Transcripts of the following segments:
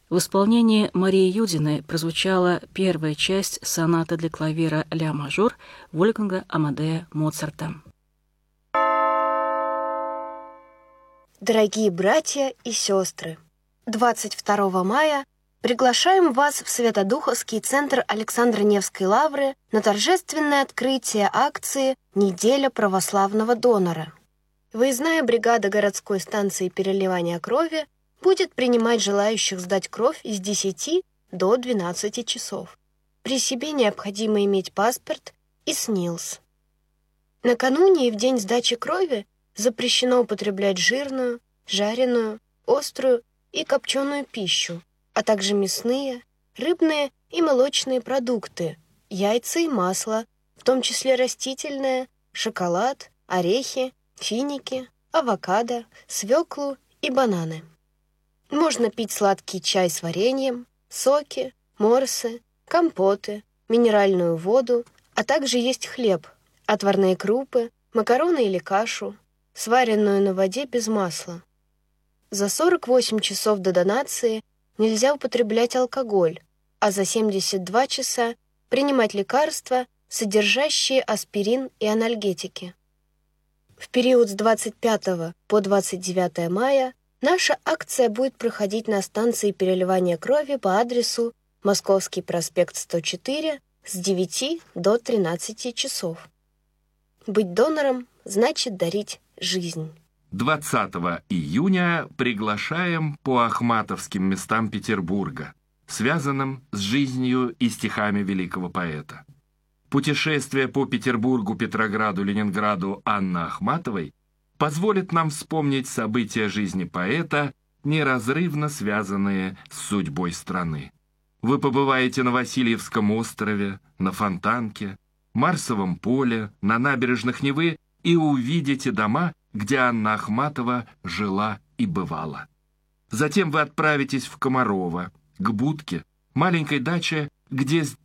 В исполнении Марии Юдиной прозвучала первая часть сонаты для клавира ля-мажор Вольфганга Амадея Моцарта. Дорогие братья и сестры, 22 мая приглашаем вас в Свято-Духовский центр Александра Невской лавры на торжественное открытие акции «Неделя православного донора». Выездная бригада городской станции переливания крови будет принимать желающих сдать кровь с 10 до 12 часов. При себе необходимо иметь паспорт и СНИЛС. Накануне и в день сдачи крови запрещено употреблять жирную, жареную, острую и копченую пищу, а также мясные, рыбные и молочные продукты, яйца и масло, в том числе растительное, шоколад, орехи, финики, авокадо, свеклу и бананы. Можно пить сладкий чай с вареньем, соки, морсы, компоты, минеральную воду, а также есть хлеб, отварные крупы, макароны или кашу, сваренную на воде без масла. За 48 часов до донации нельзя употреблять алкоголь, а за 72 часа принимать лекарства, содержащие аспирин и анальгетики. В период с 25 по 29 мая наша акция будет проходить на станции переливания крови по адресу Московский проспект 104 с 9 до 13 часов. Быть донором значит дарить жизнь. 20 июня приглашаем по ахматовским местам Петербурга, связанным с жизнью и стихами великого поэта. Путешествие по Петербургу, Петрограду, Ленинграду Анны Ахматовой позволит нам вспомнить события жизни поэта, неразрывно связанные с судьбой страны. Вы побываете на Васильевском острове, на Фонтанке, Марсовом поле, на набережных Невы и увидите дома, где Анна Ахматова жила и бывала. Затем вы отправитесь в Комарово, к Будке, маленькой даче, где с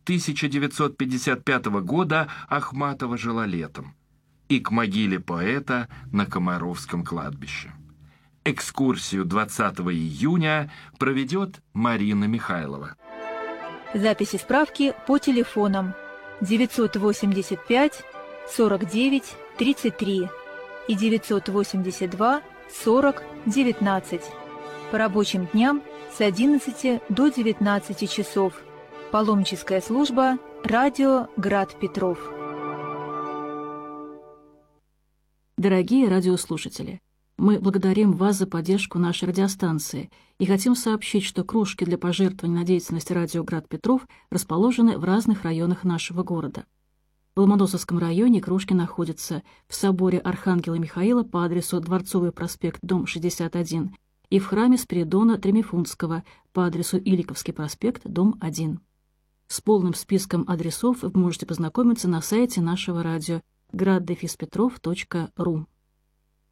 1955 года Ахматова жила летом, и к могиле поэта на Комаровском кладбище. Экскурсию 20 июня проведет Марина Михайлова. Записи справки по телефонам 985 49 33 и 982 40 19. По рабочим дням с 11 до 19 часов. Паломническая служба «Радио Град Петров». Дорогие радиослушатели, мы благодарим вас за поддержку нашей радиостанции и хотим сообщить, что кружки для пожертвований на деятельность радио Град Петров расположены в разных районах нашего города. В Ломоносовском районе кружки находятся в соборе Архангела Михаила по адресу Дворцовый проспект, дом 61, и в храме Спиридона Тремифунтского по адресу Иликовский проспект, дом 1. С полным списком адресов вы можете познакомиться на сайте нашего радио graddefispetrov.ru.